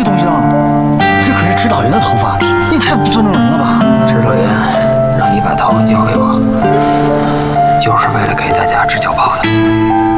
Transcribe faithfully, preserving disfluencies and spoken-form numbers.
东西了？这可是指导员的头发，你太不尊重人了吧？ 指导员让你把头发交给我，就是为了给大家支教跑的。